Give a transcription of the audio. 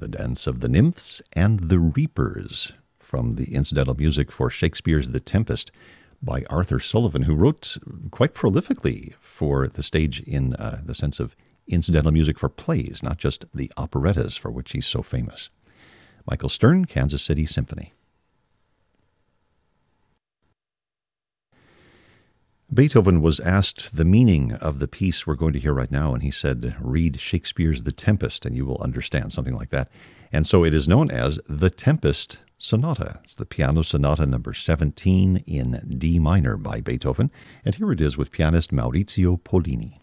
The Dance of the Nymphs and the Reapers, from the incidental music for Shakespeare's The Tempest by Arthur Sullivan, who wrote quite prolifically for the stage in the sense of incidental music for plays, not just the operettas for which he's so famous. Michael Stern, Kansas City Symphony. Beethoven was asked the meaning of the piece we're going to hear right now, and he said, read Shakespeare's The Tempest, and you will understand, something like that. And so it is known as the Tempest Sonata. It's the Piano Sonata number 17 in D minor by Beethoven, and here it is with pianist Maurizio Pollini.